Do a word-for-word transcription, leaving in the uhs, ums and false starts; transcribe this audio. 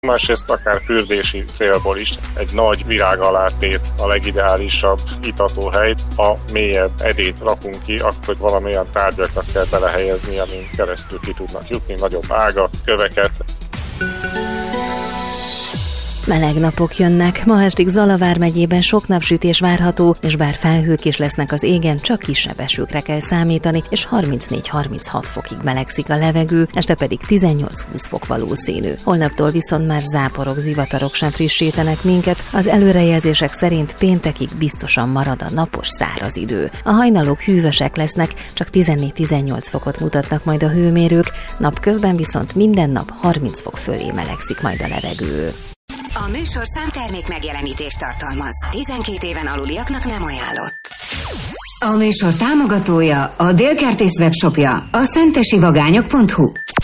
Másrészt akár fürdési célból is egy nagy virág alá tét a legideálisabb itatóhely. Ha mélyebb edét rakunk ki, akkor valamilyen tárgyakat kell belehelyezni, amin keresztül ki tudnak jutni, nagyobb ágat, köveket. Meleg napok jönnek, ma estig Zala vármegyében sok napsütés várható, és bár felhők is lesznek az égen, csak kisebb esőkre kell számítani, és harmincnégy-harminchat fokig melegszik a levegő, este pedig tizennyolc-húsz fok valószínű. Holnaptól viszont már záporok, zivatarok sem frissítenek minket, az előrejelzések szerint péntekig biztosan marad a napos száraz idő. A hajnalok hűvösek lesznek, csak tizennégy-tizennyolc fokot mutatnak majd a hőmérők, napközben viszont minden nap harminc fok fölé melegszik majd a levegő. A műsor számtermék megjelenítést tartalmaz. tizenkét éven aluliaknak nem ajánlott. A műsor támogatója, a Délkertész webshopja, a szentesivagányok pont hu.